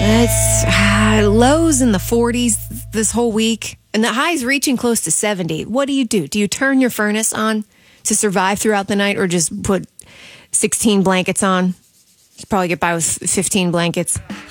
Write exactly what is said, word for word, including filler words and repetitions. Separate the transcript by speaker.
Speaker 1: It's uh, lows in the forties this whole week, and the high's reaching close to seventy. What do you do? Do you turn your furnace on to survive throughout the night, or just put sixteen blankets on? You probably get by with fifteen blankets.